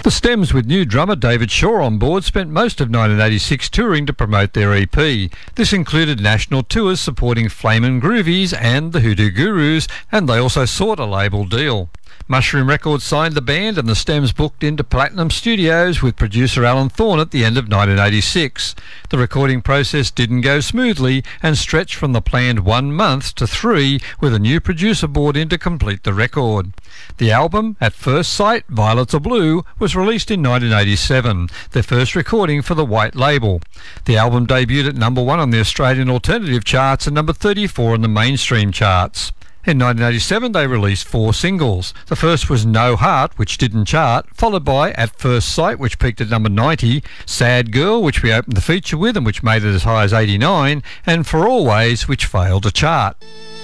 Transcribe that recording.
The Stems, with new drummer David Shaw on board, spent most of 1986 touring to promote their EP. This included national tours supporting Flamin' Groovies and the Hoodoo Gurus, and they also sought a label deal. Mushroom Records signed the band and the Stems booked into Platinum Studios with producer Alan Thorne at the end of 1986. The recording process didn't go smoothly and stretched from the planned 1 month to 3, with a new producer brought in to complete the record. The album, At First Sight, Violets Are Blue, was released in 1987, their first recording for the White Label. The album debuted at number 1 on the Australian alternative charts and number 34 on the mainstream charts. In 1987 they released 4 singles. The first was No Heart, which didn't chart, followed by At First Sight, which peaked at number 90, Sad Girl, which we opened the feature with and which made it as high as 89, and For Always, which failed to chart.